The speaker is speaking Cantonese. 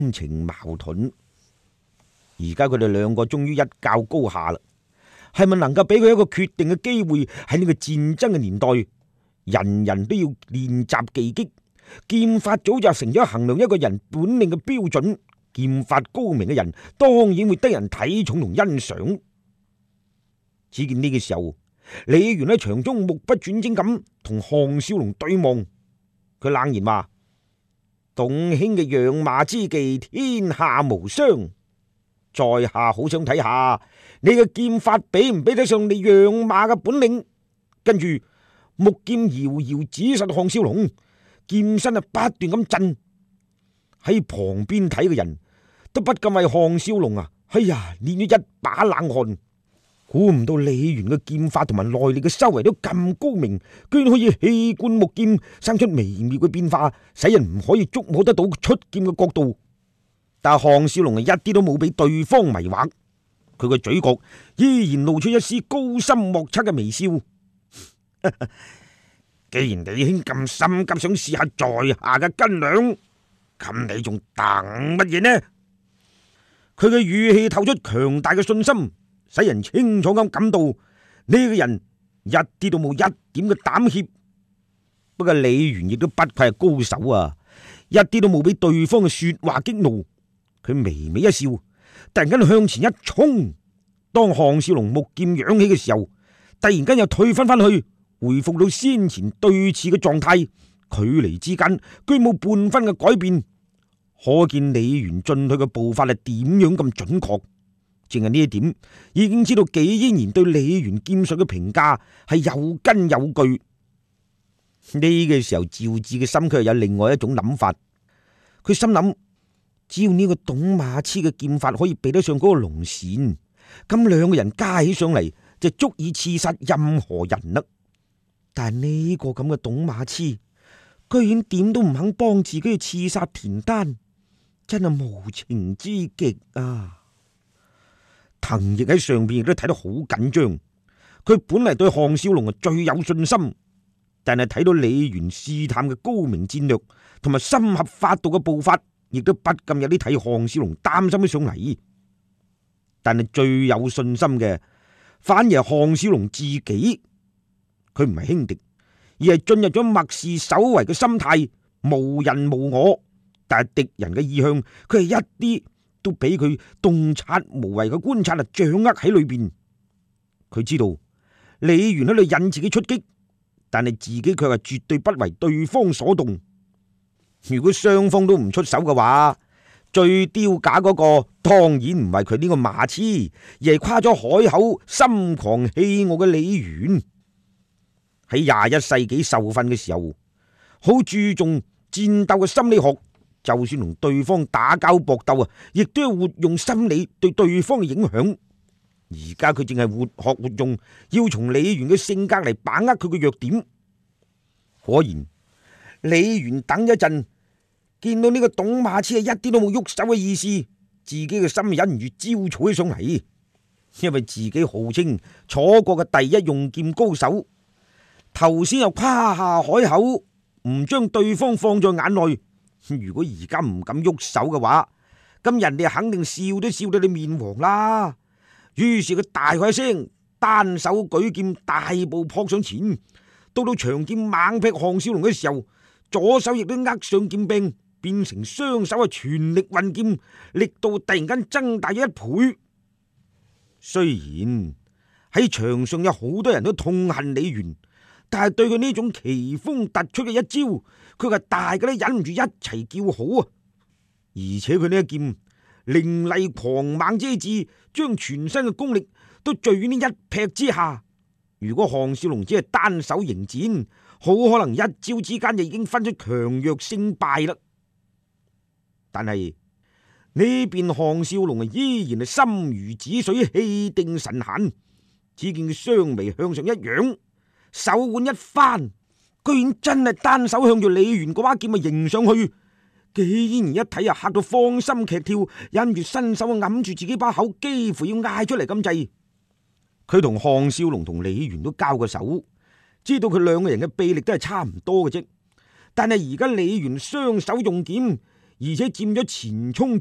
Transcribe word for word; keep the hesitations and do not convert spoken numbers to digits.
心情矛盾。而家佢哋兩個終於一較高下啦，係咪能夠俾佢一個決定嘅機會？喺呢個戰爭嘅年代，人人都要練習技擊，劍法早就成咗衡量一個人本領嘅標準。劍法高明嘅人當然會得人睇重同欣賞。只見呢個時候，李元喺場中目不轉睛咁同項少龍對望，佢冷言話：董卿嘅養馬之技天下無雙，在下好想睇下你嘅劍法比唔比得上你養馬嘅本領。跟住木劍遙遙指實項少龍，劍身啊不斷咁震，喺旁邊睇嘅人都不禁為項少龍啊，哎呀，練咗一把冷汗。估唔到李元嘅劍法同埋內力嘅修為都咁高明，居然可以氣貫木劍，生出微妙嘅變化，使人唔可以捉摸得到出劍嘅角度。但係項少龍係一啲都冇俾對方迷惑，佢個嘴角依然露出一絲高深莫測嘅微笑。既然李兄咁心急想試下在下嘅斤兩，咁你仲等乜嘢呢？佢嘅語氣透出強大嘅信心，使人清楚咁感到呢個人一啲都冇一點嘅膽怯。不過李元亦都不愧係高手啊，一啲都冇俾對方嘅說話激怒。佢微微一笑，突然間向前一衝。當項少龍木劍揚起嘅時候，突然間又退翻翻去，回復到先前對峙嘅狀態，距離之間居冇半分嘅改變。可見李元進退嘅步伐係點樣咁準確。淨係呢一點，已經知道紀嫣然對李元劍術嘅評價係有根有據。呢個時候，趙志嘅心卻有另外一種諗法。佢心諗，只要呢個董馬痴嘅劍法可以比得上嗰個龍善，咁兩個人加起上嚟就足以刺殺任何人啦。但係呢個咁嘅董馬痴，居然點都唔肯幫自己去刺殺田丹，真係無情之極啊！滕毅喺上邊亦都睇得好緊張，佢本嚟對項少龍係最有信心，但係睇到李元試探嘅高明戰略同埋深合法度嘅步伐，亦都不禁有啲睇項少龍擔心咗上嚟。但係最有信心嘅，反而係項少龍自己，佢唔係輕敵，而係進入咗默示守為嘅心態，無人無我。但係敵人嘅意向，佢係一啲都俾佢洞察無為嘅觀察啊，掌握喺裏邊。佢知道李元喺度引自己出擊，但係自己卻係絕對不為對方所動。如果雙方都唔出手嘅話，最丟架嗰個當然唔係佢呢個馬痴，而係跨咗海口、心狂氣傲嘅李元。喺廿一世紀受訓嘅時候，好注重戰鬥嘅心理學。就算同對方打交搏鬥啊，亦都要活用心理對對方嘅影響。而家佢淨係活學活用，要從李元嘅性格嚟把握佢嘅弱點。果然，李元等一陣，見到呢個董馬痴係一啲都冇喐手嘅意思，自己嘅心忍唔住焦躁起上嚟。因為自己號稱楚國嘅第一用劍高手，頭先又誇下海口，唔將對方放在眼內。如果而家唔敢喐手嘅話，咁人哋肯定笑都笑到你面黃啦。於是佢大喝一聲，單手舉劍，大步撲上前。到到長劍猛劈項少龍嘅時候，左手亦都握上劍柄，變成雙手係全力運劍，力度突然間增大咗一倍。雖然喺場上有好多人都痛恨李元，但係對佢呢種奇峰突出嘅一招，佢係大家都忍唔住一齊叫好啊！而且佢呢一劍凌厲狂猛之至，將全身嘅功力都聚於呢一劈之下。如果項少龍只係單手迎戰，好可能一招之間就已經分出強弱勝敗啦。但係呢邊項少龍啊，依然係心如止水，氣定神閒。只見佢雙眉向上一揚，手腕一翻，居然真係單手向住李元嗰把劍啊迎上去。紀嫣然一睇啊，嚇到芳心劇跳，忍住伸手揞住自己把口，幾乎要嗌出嚟咁滯。佢同項少龍同李元都交過手，知道佢兩個人嘅臂力都係差唔多嘅啫。但係而家李元雙手用劍， 而且佔咗前衝